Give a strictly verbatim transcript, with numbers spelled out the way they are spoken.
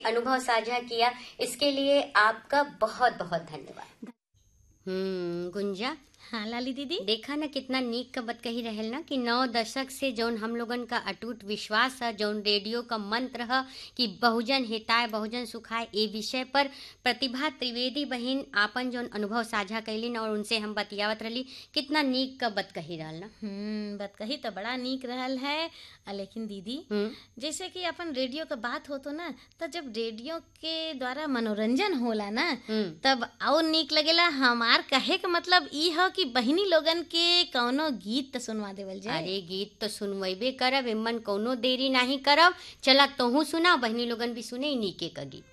अनुभव साझा किया, इसके लिए आपका बहुत बहुत धन्यवाद। हम्म गुंजा, हाँ लाली दीदी, देखा ना कितना नीक का बात कही रहल ना कि नौ दशक से जौन हम लोगन का अटूट विश्वास है, जौन रेडियो का मंत्र है कि बहुजन हिताय बहुजन सुखाय, ए विषय पर प्रतिभा त्रिवेदी बहन आपन जौन अनुभव साझा कैलिन और उनसे हम बतियावत रही, कितना नीक का बात कही रहल ना। हम्म बात कही तो बड़ा नीक रहल है। आ, लेकिन दीदी हम्म जैसे कि अपन रेडियो का बात हो तो ना, तो जब रेडियो के द्वारा मनोरंजन होला ना हम्म तब और नीक लगेला। हमार कहे का मतलब ई है कि बहिनी लोगन के कौनो गीत तो सुनवा देवल जाए। अरे गीत तो सुनवेबे करब, इमन कौनो देरी नहीं करब। चला तोहू सुना, बहनी लोगन भी सुने नीके का गीत।